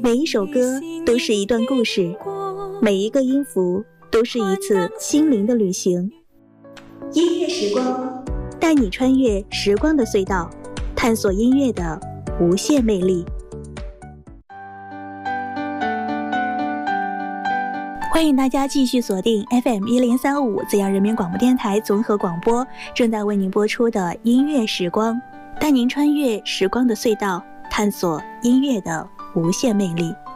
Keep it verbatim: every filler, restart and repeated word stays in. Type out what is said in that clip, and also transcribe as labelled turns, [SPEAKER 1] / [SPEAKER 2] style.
[SPEAKER 1] 每一首歌都是一段故事，每一个音符都是一次心灵的旅行。音乐时光，带你穿越时光的隧道，探索音乐的无限魅力。欢迎大家继续锁定 F M 一零三五 紫阳人民广播电台综合广播，正在为您播出的音乐时光，带您穿越时光的隧道，探索音乐的无限魅力。